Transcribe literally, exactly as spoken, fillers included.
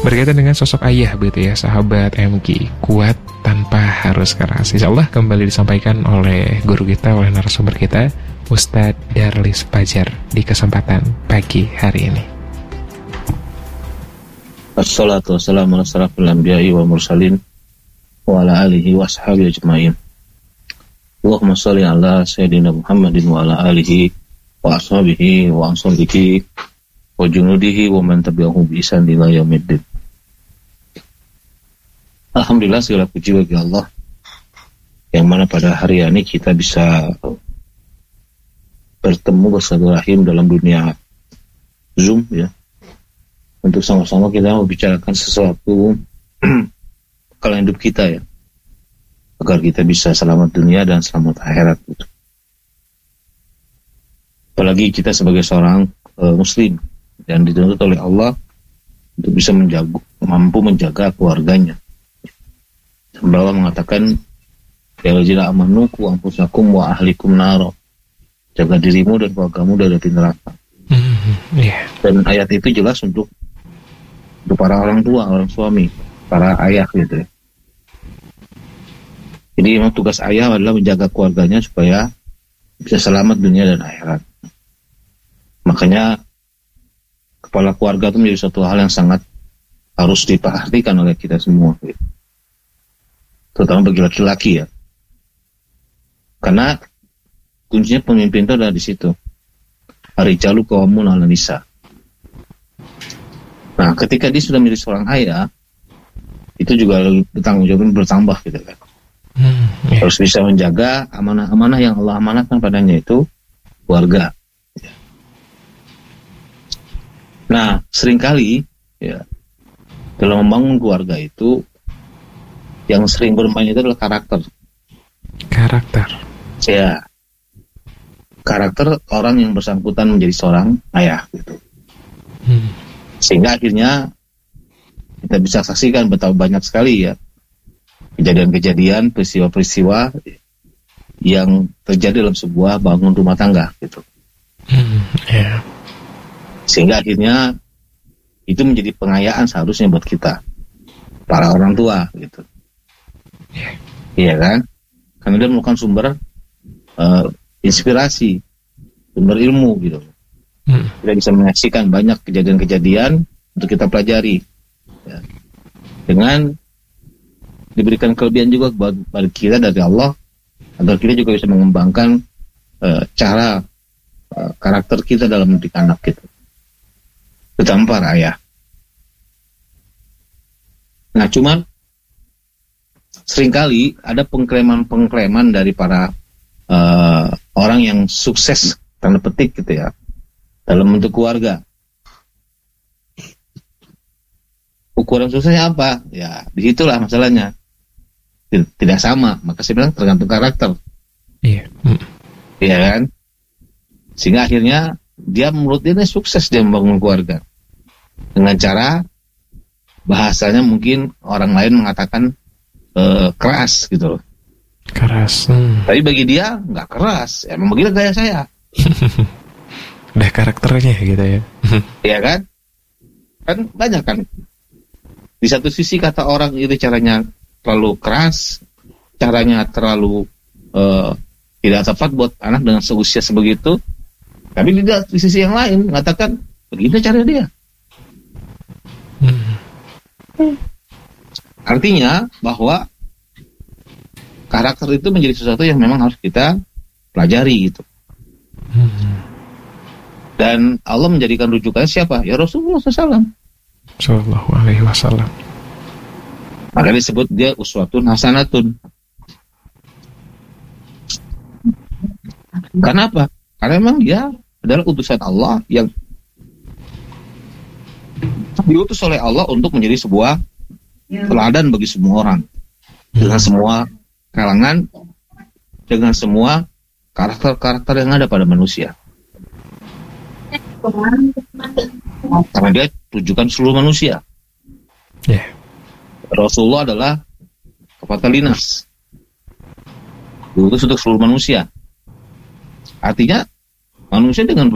Berkaitan dengan sosok ayah begitu ya, sahabat M G, kuat tanpa harus keras. Insyaallah kembali disampaikan oleh guru kita, oleh narasumber kita, Ustadz Darlis Fajar, di kesempatan pagi hari ini. Assalatu wassalamu ala asyrafil anbiya'i wa mursalin wa ala alihi wa ashabihi ajma'in. Allahumma shalli ala sayyidina Muhammadin wa ala alihi wa ashabihi wa ansarihi wa junudihi wa man tabi'ahum bi ihsan ila yaumiddin. Alhamdulillah, segala puji bagi Allah yang mana pada hari ini kita bisa bertemu bersilaturahim dalam dunia Zoom ya, untuk sama-sama kita membicarakan sesuatu kalau hidup kita ya, agar kita bisa selamat dunia dan selamat akhirat gitu. Apalagi kita sebagai seorang uh, muslim dan dituntut oleh Allah untuk bisa menjaga, mampu menjaga keluarganya. Allah mengatakan, ya wajina amanu ku anfusakum wa ahlikum naro, jaga dirimu dan keluargamu dari api neraka. Mm-hmm. Yeah. Dan ayat itu jelas untuk untuk para orang tua, orang suami, para ayah gitu ya. Jadi memang tugas ayah adalah menjaga keluarganya supaya bisa selamat dunia dan akhirat. Makanya kepala keluarga itu menjadi suatu hal yang sangat harus diperhatikan oleh kita semua gitu. Terutama bagi laki-laki ya, karena kuncinya pemimpin itu ada di situ. Ar-rijalu qawwamun 'alan nisa. Nah, ketika dia sudah menjadi seorang ayah, itu juga bertanggung jawab bertambah gitu kan. Hmm, yeah. Harus bisa menjaga amanah-amanah yang Allah amanahkan padanya, itu keluarga. Nah, seringkali ya dalam membangun keluarga itu yang sering bermain itu adalah karakter. Karakter. Ya. Karakter orang yang bersangkutan menjadi seorang ayah gitu. Hmm. Sehingga akhirnya kita bisa saksikan betapa banyak sekali ya kejadian-kejadian, peristiwa-peristiwa yang terjadi dalam sebuah bangun rumah tangga gitu. Hmm, yeah. Sehingga akhirnya itu menjadi pengayaan seharusnya buat kita, para orang tua gitu. Yeah. Iya kan? Karena dia merupakan sumber uh, inspirasi, sumber ilmu gitu. Hmm. Kita bisa menyaksikan banyak kejadian-kejadian untuk kita pelajari ya. Dengan diberikan kelebihan juga kepada kita dari Allah, agar kita juga bisa mengembangkan uh, cara uh, karakter kita dalam mendidik anak gitu, terutama para ayah. Nah, cuman seringkali ada pengklaman-pengklaman dari para uh, orang yang sukses tanda petik gitu ya dalam bentuk keluarga. Ukuran suksesnya apa? Ya, disitulah masalahnya. Tidak sama, maka saya bilang tergantung karakter. Iya. Hmm. Iya kan? Sehingga akhirnya dia menurut dia sukses dia membangun keluarga dengan cara bahasanya mungkin orang lain mengatakan Uh, keras gitu loh. Keras. Hmm. Tapi bagi dia nggak keras. Emang begitu gaya saya. Udah karakternya gitu ya. Iya kan? Kan banyak kan. Di satu sisi kata orang itu caranya terlalu keras, caranya terlalu uh, tidak tepat buat anak dengan seusia sebegitu. Tapi di, di sisi yang lain mengatakan begini cara dia. Hmm. Hmm. Artinya bahwa karakter itu menjadi sesuatu yang memang harus kita pelajari gitu. Hmm. Dan Allah menjadikan rujukan siapa? Ya Rasulullah shallallahu alaihi wasallam. Sallallahu alaihi wasallam. Maka disebut dia uswatun hasanatun. Karena apa? Karena memang dia adalah utusan Allah yang diutus oleh Allah untuk menjadi sebuah teladan bagi semua orang, dengan semua kalangan, dengan semua karakter-karakter yang ada pada manusia. Karena dia tujukan seluruh manusia. Yeah. Rasulullah adalah Fatalinas, diutus untuk seluruh manusia. Artinya manusia dengan